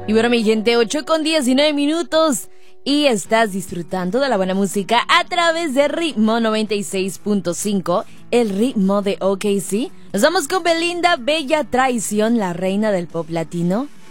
Y bueno, mi gente, 8:19 y estás disfrutando de la buena música a través de Ritmo 96.5, el ritmo de OKC. Nos vamos con Belinda, Bella Traición, la reina del pop latino.